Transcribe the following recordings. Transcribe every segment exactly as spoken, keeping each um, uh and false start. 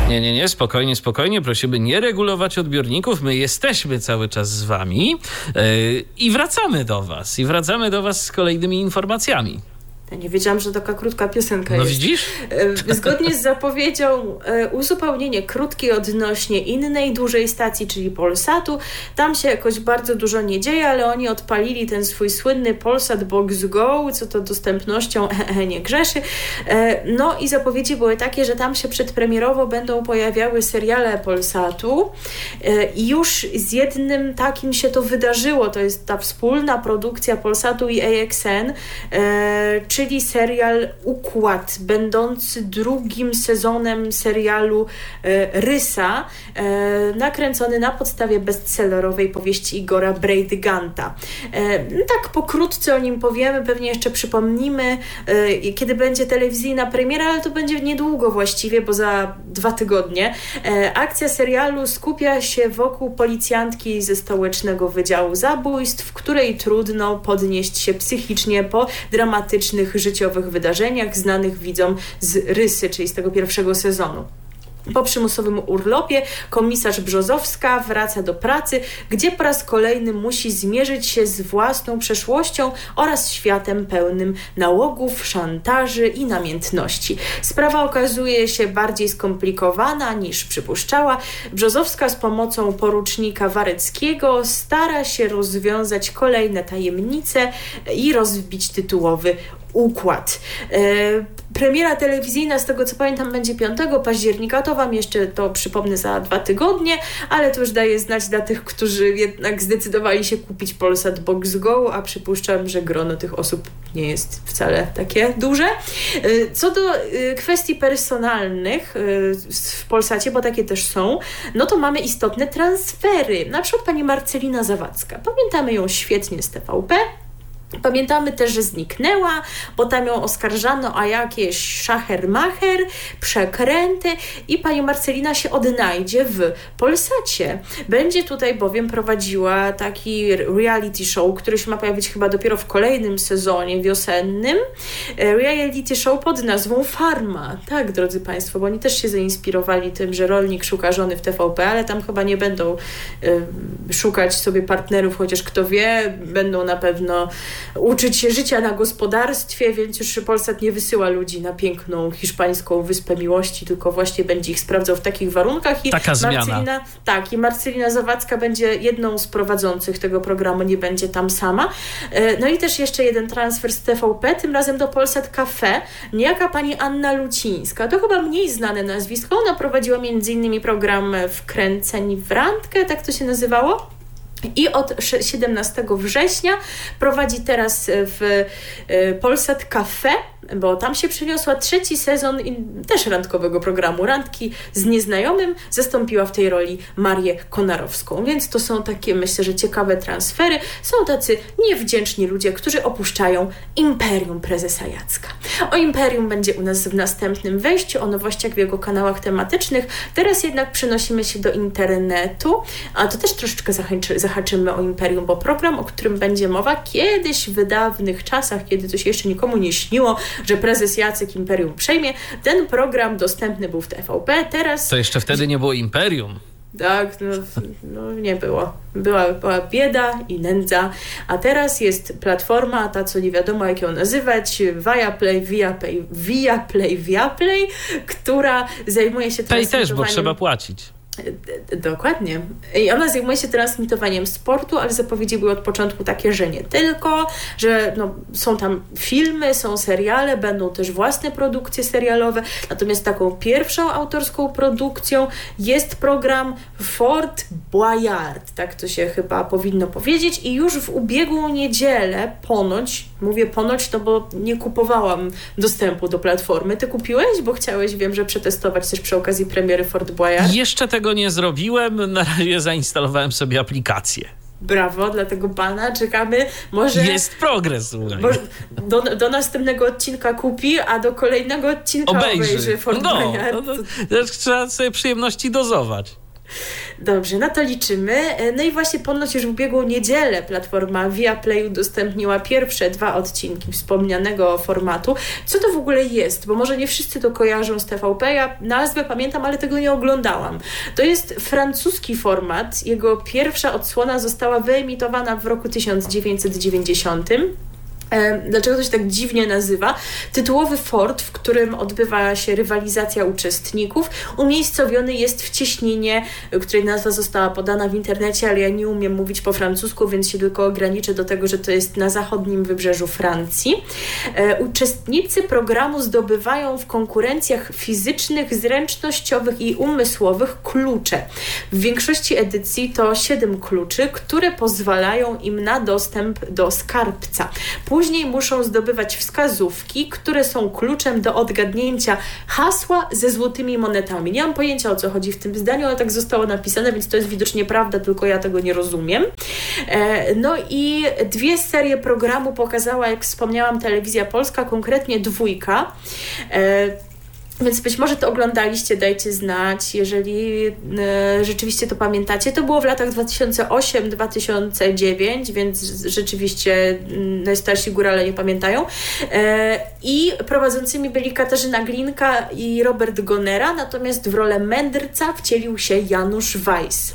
Nie, nie, nie, spokojnie, spokojnie. Prosimy nie regulować odbiorników. My jesteśmy cały czas z wami yy, i wracamy do was. I wracamy do was z kolejnymi informacjami. Ja nie wiedziałam, że taka krótka piosenka no jest. No widzisz? Zgodnie z zapowiedzią uzupełnienie krótkie odnośnie innej dużej stacji, czyli Polsatu. Tam się jakoś bardzo dużo nie dzieje, ale oni odpalili ten swój słynny Polsat Box Go, co to dostępnością nie grzeszy. No i zapowiedzi były takie, że tam się przedpremierowo będą pojawiały seriale Polsatu i już z jednym takim się to wydarzyło. To jest ta wspólna produkcja Polsatu i A X N, czyli serial Układ, będący drugim sezonem serialu e, Rysa, e, nakręcony na podstawie bestsellerowej powieści Igora Breitganta. E, tak pokrótce o nim powiemy, pewnie jeszcze przypomnimy, e, kiedy będzie telewizyjna premiera, ale to będzie niedługo właściwie, bo za dwa tygodnie. E, akcja serialu skupia się wokół policjantki ze Stołecznego Wydziału Zabójstw, której trudno podnieść się psychicznie po dramatycznych życiowych wydarzeniach znanych widzom z Rysy, czyli z tego pierwszego sezonu. Po przymusowym urlopie komisarz Brzozowska wraca do pracy, gdzie po raz kolejny musi zmierzyć się z własną przeszłością oraz światem pełnym nałogów, szantaży i namiętności. Sprawa okazuje się bardziej skomplikowana niż przypuszczała. Brzozowska z pomocą porucznika Wareckiego stara się rozwiązać kolejne tajemnice i rozbić tytułowy układ. E, premiera telewizyjna, z tego co pamiętam, będzie piątego października. To wam jeszcze to przypomnę za dwa tygodnie, ale to już daje znać dla tych, którzy jednak zdecydowali się kupić Polsat Box Go, a przypuszczam, że grono tych osób nie jest wcale takie duże. E, co do e, kwestii personalnych e, w Polsacie, bo takie też są, no to mamy istotne transfery. Na przykład pani Marcelina Zawadzka. Pamiętamy ją świetnie z T V P. Pamiętamy też, że zniknęła, bo tam ją oskarżano o jakieś szacher-macher, przekręty i pani Marcelina się odnajdzie w Polsacie. Będzie tutaj bowiem prowadziła taki reality show, który się ma pojawić chyba dopiero w kolejnym sezonie wiosennym. Reality show pod nazwą Farma. Tak, drodzy Państwo, bo oni też się zainspirowali tym, że rolnik szuka żony w T V P, ale tam chyba nie będą y, szukać sobie partnerów, chociaż kto wie, będą na pewno uczyć się życia na gospodarstwie, więc już Polsat nie wysyła ludzi na piękną hiszpańską Wyspę Miłości, tylko właśnie będzie ich sprawdzał w takich warunkach. I Taka zmiana. Marcelina, tak, i Marcelina Zawadzka będzie jedną z prowadzących tego programu, nie będzie tam sama. No i też jeszcze jeden transfer z T V P, tym razem do Polsat Cafe, niejaka pani Anna Lucińska. To chyba mniej znane nazwisko. Ona prowadziła między innymi program Wkręceni w randkę, tak to się nazywało. I od siedemnastego września prowadzi teraz w Polsat Cafe, bo tam się przeniosła, trzeci sezon też randkowego programu Randki z nieznajomym. Zastąpiła w tej roli Marię Konarowską. Więc to są takie, myślę, że ciekawe transfery. Są tacy niewdzięczni ludzie, którzy opuszczają Imperium Prezesa Jacka. O Imperium będzie u nas w następnym wejściu, o nowościach w jego kanałach tematycznych. Teraz jednak przenosimy się do internetu, a to też troszeczkę zahaczy, zahaczymy o Imperium, bo program, o którym będzie mowa kiedyś w dawnych czasach, kiedy to się jeszcze nikomu nie śniło, że prezes Jacek Imperium przejmie, ten program dostępny był w T V P, teraz... To jeszcze wtedy nie było Imperium. Tak, no, no nie było. Była, była bieda i nędza, a teraz jest platforma, ta co nie wiadomo jak ją nazywać, Viaplay, Viaplay, Viaplay, Viaplay, która zajmuje się transmitowaniem... Tej też, bo trzeba płacić. Dokładnie. I ona zajmuje się transmitowaniem sportu, ale zapowiedzi były od początku takie, że nie tylko, że no, są tam filmy, są seriale, będą też własne produkcje serialowe, natomiast taką pierwszą autorską produkcją jest program Fort Boyard, tak to się chyba powinno powiedzieć, i już w ubiegłą niedzielę ponoć, mówię ponoć, no bo nie kupowałam dostępu do platformy. Ty kupiłeś? Bo chciałeś, wiem, że przetestować też przy okazji premiery Fort Boyard. Jeszcze tego nie zrobiłem, na razie zainstalowałem sobie aplikację. Brawo dla tego pana, czekamy. Może jest progres. Do, do następnego odcinka kupi, a do kolejnego odcinka obejrzy, obejrzy Fort no, Boyard. No, no, trzeba sobie przyjemności dozować. Dobrze, na to liczymy. No i właśnie ponoć już w ubiegłą niedzielę platforma Viaplay udostępniła pierwsze dwa odcinki wspomnianego formatu. Co to w ogóle jest? Bo może nie wszyscy to kojarzą z T V P. Ja nazwę pamiętam, ale tego nie oglądałam. To jest francuski format. Jego pierwsza odsłona została wyemitowana w roku tysiąc dziewięćset dziewięćdziesiątym. Dlaczego to się tak dziwnie nazywa? Tytułowy fort, w którym odbywa się rywalizacja uczestników, umiejscowiony jest w cieśninie, której nazwa została podana w internecie, ale ja nie umiem mówić po francusku, więc się tylko ograniczę do tego, że to jest na zachodnim wybrzeżu Francji. Uczestnicy programu zdobywają w konkurencjach fizycznych, zręcznościowych i umysłowych klucze. W większości edycji to siedem kluczy, które pozwalają im na dostęp do skarbca. Później muszą zdobywać wskazówki, które są kluczem do odgadnięcia hasła ze złotymi monetami. Nie mam pojęcia, o co chodzi w tym zdaniu, ale tak zostało napisane, więc to jest widocznie prawda, tylko ja tego nie rozumiem. No i dwie serie programu pokazała, jak wspomniałam, Telewizja Polska, konkretnie dwójka. Więc być może to oglądaliście, dajcie znać, jeżeli e, rzeczywiście to pamiętacie. To było w latach dwa tysiące ósmym do dwa tysiące dziewiątego, więc rzeczywiście najstarsi górale nie pamiętają. E, I prowadzącymi byli Katarzyna Glinka i Robert Gonera, natomiast w rolę mędrca wcielił się Janusz Weiss.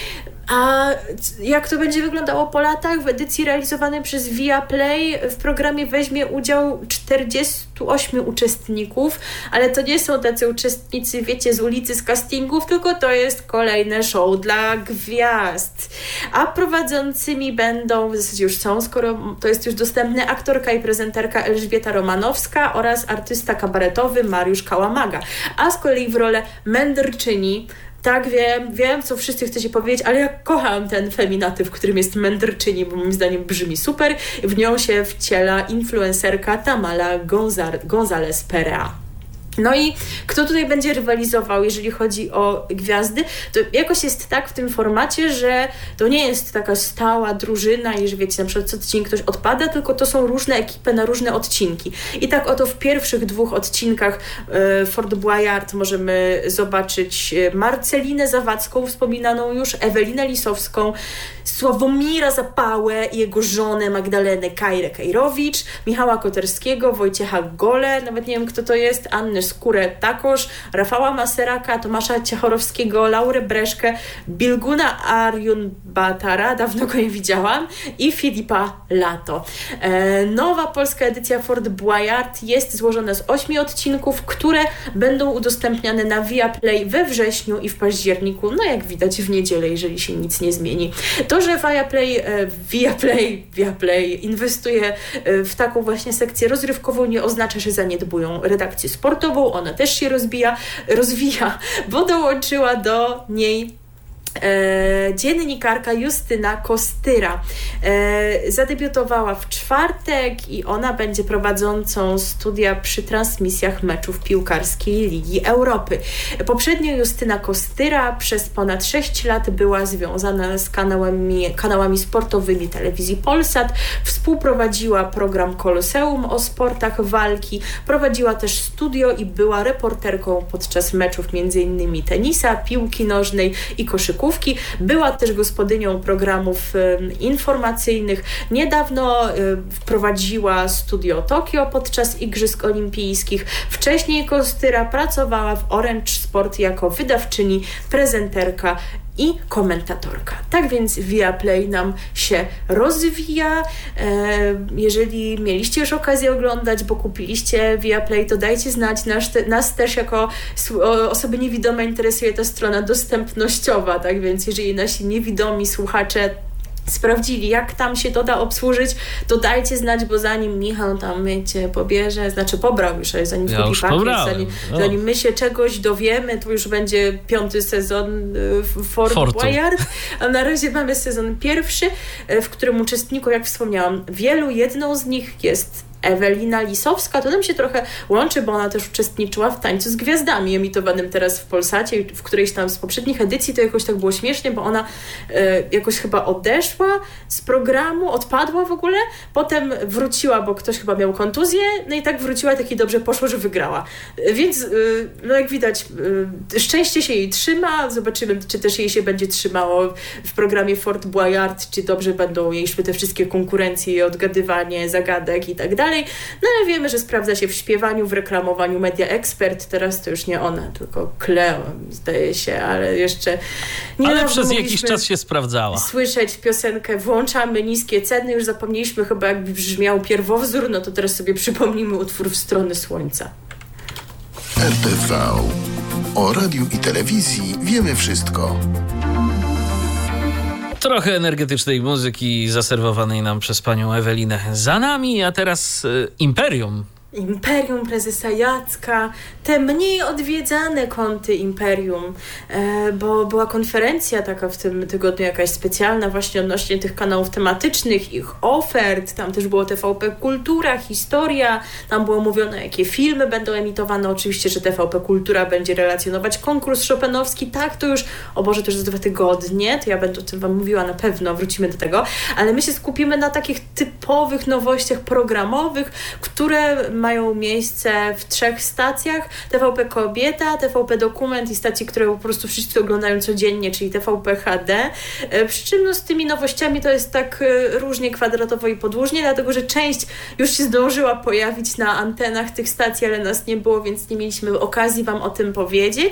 A jak to będzie wyglądało po latach? W edycji realizowanej przez Viaplay w programie weźmie udział czterdziestu ośmiu uczestników, ale to nie są tacy uczestnicy, wiecie, z ulicy, z castingów, tylko to jest kolejne show dla gwiazd. A prowadzącymi będą, w zasadzie już są, skoro to jest już dostępne, aktorka i prezenterka Elżbieta Romanowska oraz artysta kabaretowy Mariusz Kałamaga. A z kolei w rolę mędrczyni, tak, wiem, wiem, co wszyscy chcecie powiedzieć, ale ja kocham ten feminatyw, w którym jest mędrczyni, bo moim zdaniem brzmi super. W nią się wciela influencerka Tamala González Perea. No i kto tutaj będzie rywalizował, jeżeli chodzi o gwiazdy? To jakoś jest tak w tym formacie, że to nie jest taka stała drużyna i że wiecie, na przykład co tydzień ktoś odpada, tylko to są różne ekipy na różne odcinki. I tak oto w pierwszych dwóch odcinkach e, Fort Boyard możemy zobaczyć Marcelinę Zawadzką, wspominaną już, Ewelinę Lisowską, Sławomira Zapałę i jego żonę Magdalenę Kajrę-Kajrowicz, Michała Koterskiego, Wojciecha Gole, nawet nie wiem kto to jest, Annę Skórę Takosz, Rafała Maseraka, Tomasza Ciechorowskiego, Laurę Breszkę, Bilguna Arjun-Batara, dawno go nie widziałam, i Filipa Lato. E, nowa polska edycja Fort Boyard jest złożona z ośmiu odcinków, które będą udostępniane na Viaplay we wrześniu i w październiku, no jak widać w niedzielę, jeżeli się nic nie zmieni. To, że Viaplay, e, Viaplay, Viaplay inwestuje w taką właśnie sekcję rozrywkową, nie oznacza, że zaniedbują redakcję sportową. Ona też się rozbija, rozwija, bo dołączyła do niej E, dziennikarka Justyna Kostyra. E, zadebiutowała w czwartek i ona będzie prowadzącą studia przy transmisjach meczów piłkarskiej Ligi Europy. Poprzednio Justyna Kostyra przez ponad sześć lat była związana z kanałami, kanałami sportowymi telewizji Polsat, współprowadziła program Koloseum o sportach walki, prowadziła też studio i była reporterką podczas meczów między innymi tenisa, piłki nożnej i koszykówki. Była też gospodynią programów y, informacyjnych. Niedawno y, wprowadziła Studio Tokio podczas Igrzysk Olimpijskich. Wcześniej Kostyra pracowała w Orange Sport jako wydawczyni, prezenterka i komentatorka. Tak więc Viaplay nam się rozwija. Jeżeli mieliście już okazję oglądać, bo kupiliście Viaplay, to dajcie znać. Nas, nas też jako osoby niewidome interesuje ta strona dostępnościowa, tak więc jeżeli nasi niewidomi słuchacze sprawdzili, jak tam się to da obsłużyć, to dajcie znać, bo zanim Michał tam, wiecie, pobierze, znaczy pobrał już, ale zanim ja kupi już pakiet, zanim, no. zanim my się czegoś dowiemy, to już będzie piąty sezon Fort Boyard, a na razie mamy sezon pierwszy, w którym uczestników, jak wspomniałam, wielu. Jedną z nich jest Ewelina Lisowska, to nam się trochę łączy, bo ona też uczestniczyła w Tańcu z Gwiazdami, emitowanym teraz w Polsacie, w którejś tam z poprzednich edycji to jakoś tak było śmiesznie, bo ona e, jakoś chyba odeszła z programu, odpadła w ogóle, potem wróciła, bo ktoś chyba miał kontuzję, no i tak wróciła, tak i dobrze poszło, że wygrała. E, więc, e, no jak widać, e, szczęście się jej trzyma, zobaczymy, czy też jej się będzie trzymało w programie Fort Boyard, czy dobrze będą jej szły te wszystkie konkurencje, odgadywanie zagadek i tak dalej. No ale wiemy, że sprawdza się w śpiewaniu, w reklamowaniu. Media Expert, teraz to już nie ona, tylko Cleo, zdaje się, ale jeszcze nie. Ale przez jakiś czas się sprawdzała. Słyszeć piosenkę Włączamy niskie ceny, już zapomnieliśmy chyba, jak brzmiał pierwowzór, no to teraz sobie przypomnimy utwór W stronę słońca. R T V. O radiu i telewizji wiemy wszystko. Trochę energetycznej muzyki zaserwowanej nam przez panią Ewelinę za nami, a teraz y, Imperium. Imperium prezesa Jacka, te mniej odwiedzane kąty Imperium, e, bo była konferencja taka w tym tygodniu, jakaś specjalna właśnie odnośnie tych kanałów tematycznych, ich ofert, tam też było T V P Kultura, Historia, tam było mówione, jakie filmy będą emitowane, oczywiście, że T V P Kultura będzie relacjonować konkurs chopinowski, tak, to już, o Boże, to już za dwa tygodnie, to ja będę o tym wam mówiła na pewno, wrócimy do tego, ale my się skupimy na takich typowych nowościach programowych, które mają miejsce w trzech stacjach, T V P Kobieta, T V P Dokument i stacji, które po prostu wszyscy oglądają codziennie, czyli T V P H D. Przy czym no, z tymi nowościami to jest tak różnie kwadratowo i podłużnie, dlatego że część już się zdążyła pojawić na antenach tych stacji, ale nas nie było, więc nie mieliśmy okazji wam o tym powiedzieć.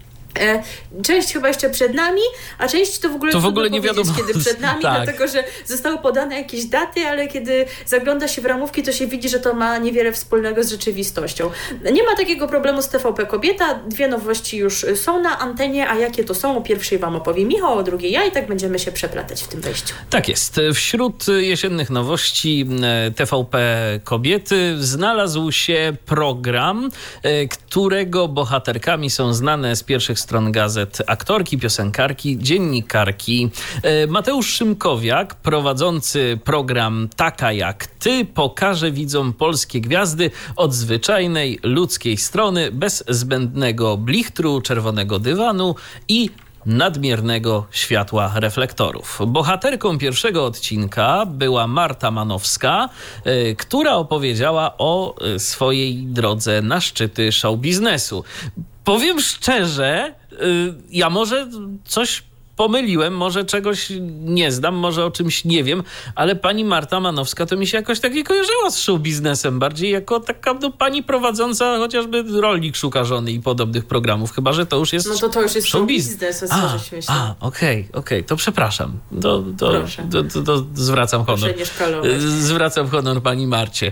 Część chyba jeszcze przed nami, a część to w ogóle, to w ogóle nie wiadomo kiedy przed nami, tak. Dlatego że zostały podane jakieś daty, ale kiedy zagląda się w ramówki, to się widzi, że to ma niewiele wspólnego z rzeczywistością. Nie ma takiego problemu z T V P Kobieta, dwie nowości już są na antenie, a jakie to są? O pierwszej wam opowie Michał, o drugiej ja i tak będziemy się przeplatać w tym wejściu. Tak jest. Wśród jesiennych nowości T V P Kobiety znalazł się program, którego bohaterkami są znane z pierwszych stron gazet aktorki, piosenkarki, dziennikarki. Mateusz Szymkowiak, prowadzący program Taka jak ty, pokaże widzom polskie gwiazdy od zwyczajnej ludzkiej strony, bez zbędnego blichtru, czerwonego dywanu i nadmiernego światła reflektorów. Bohaterką pierwszego odcinka była Marta Manowska, y, która opowiedziała o y, swojej drodze na szczyty show biznesu. Powiem szczerze, y, ja może coś pomyliłem, może czegoś nie znam, może o czymś nie wiem, ale pani Marta Manowska to mi się jakoś tak nie kojarzyła z show biznesem, bardziej jako taka no, pani prowadząca chociażby Rolnik szuka żony i podobnych programów, chyba że to już jest No to to już jest show biznes, o co a, żeś myślał? A, okej, okay, okej, okay, to przepraszam. To, to, to, to, to zwracam honor. Zwracam honor pani Marcie.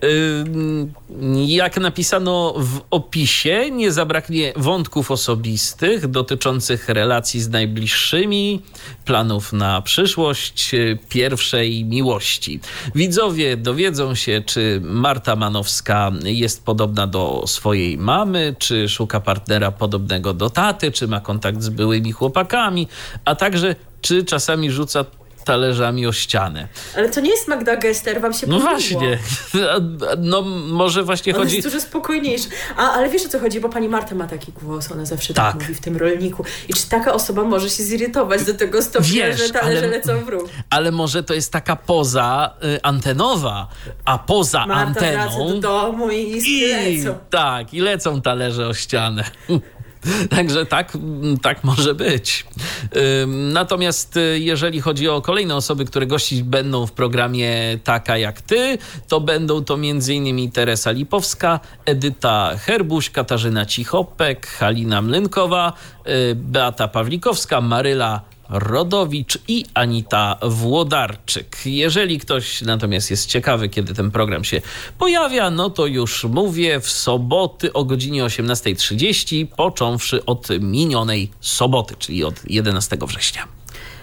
Jak napisano w opisie, nie zabraknie wątków osobistych dotyczących relacji z najbliższymi, planów na przyszłość, pierwszej miłości. Widzowie dowiedzą się, czy Marta Manowska jest podobna do swojej mamy, czy szuka partnera podobnego do taty, czy ma kontakt z byłymi chłopakami, a także czy czasami rzuca talerzami o ścianę. Ale to nie jest Magda Gessler, wam się No pomyliło. właśnie. No może właśnie ona chodzi... jest dużo spokojniejsza. A, ale wiesz o co chodzi? Bo pani Marta ma taki głos, ona zawsze tak, tak mówi w tym rolniku. I czy taka osoba może się zirytować do tego stopnia, wiesz, że talerze ale, lecą w ruch? Ale może to jest taka poza y, antenowa, a poza Marta anteną... Marta wraca do domu i iskry lecą. Tak, i lecą talerze o ścianę. Także tak, tak może być. Natomiast jeżeli chodzi o kolejne osoby, które gościć będą w programie Taka jak ty, to będą to m.in. Teresa Lipowska, Edyta Herbuś, Katarzyna Cichopek, Halina Mlynkowa, Beata Pawlikowska, Maryla Rodowicz i Anita Włodarczyk. Jeżeli ktoś natomiast jest ciekawy, kiedy ten program się pojawia, no to już mówię, w soboty o godzinie osiemnasta trzydzieści, począwszy od minionej soboty, czyli od jedenastego września.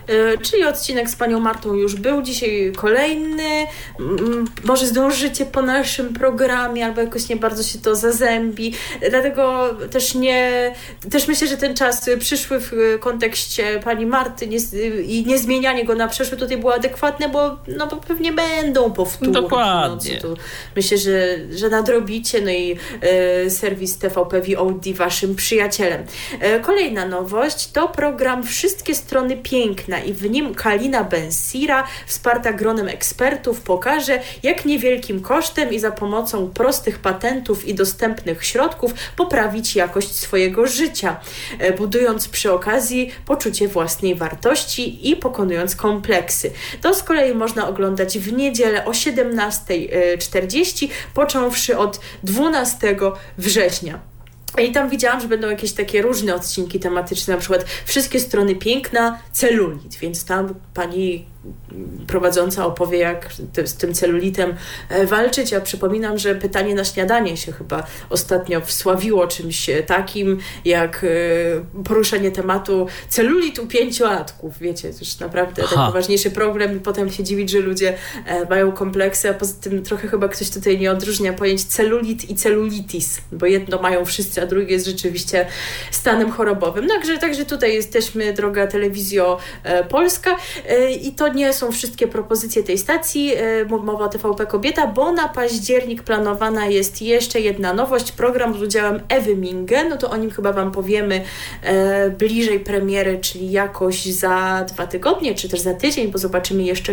czyli odcinek z panią Martą już był, dzisiaj kolejny. Może zdążycie po naszym programie, albo jakoś nie bardzo się to zazębi. Dlatego też nie, też myślę, że ten czas przyszły w kontekście pani Marty nie, i niezmienianie go na przeszły tutaj było adekwatne, bo, no, bo pewnie będą powtóry. Dokładnie. No, myślę, że, że nadrobicie, no i e, serwis T V P V O D waszym przyjacielem. E, kolejna nowość to program Wszystkie Strony Piękna i w nim Kalina Bensira, wsparta gronem ekspertów, pokaże, jak niewielkim kosztem i za pomocą prostych patentów i dostępnych środków poprawić jakość swojego życia, e, budując przy okazji poczucie własnej wartości i pokonując kompleksy. To z kolei można oglądać w niedzielę o siedemnasta czterdzieści, począwszy od dwunastego września. I tam widziałam, że będą jakieś takie różne odcinki tematyczne, na przykład Wszystkie Strony Piękna, celulit, więc tam pani prowadząca opowie, jak te, z tym celulitem walczyć. Ja przypominam, że pytanie na śniadanie się chyba ostatnio wsławiło czymś takim, jak poruszenie tematu celulit u pięciolatków. Wiecie, to już naprawdę ten poważniejszy problem i potem się dziwić, że ludzie mają kompleksy, a poza tym trochę chyba ktoś tutaj nie odróżnia pojęć celulit i celulitis, bo jedno mają wszyscy, a drugie jest rzeczywiście stanem chorobowym. Także, także tutaj jesteśmy, droga telewizjo polska, i to nie są wszystkie propozycje tej stacji, mowa o T V P Kobieta, bo na październik planowana jest jeszcze jedna nowość, program z udziałem Ewy Minge, no to o nim chyba wam powiemy bliżej premiery, czyli jakoś za dwa tygodnie, czy też za tydzień, bo zobaczymy jeszcze,